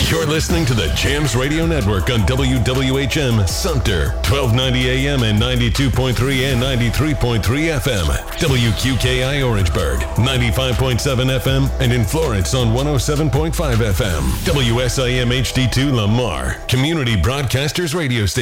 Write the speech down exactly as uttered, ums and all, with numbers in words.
You're listening to the Jams Radio Network on W W H M Sumter, twelve ninety A M and ninety-two point three and ninety-three point three F M. W Q K I Orangeburg, ninety-five point seven F M, and in Florence on one oh seven point five F M. W S I M H D two Lamar, Community Broadcasters Radio Station.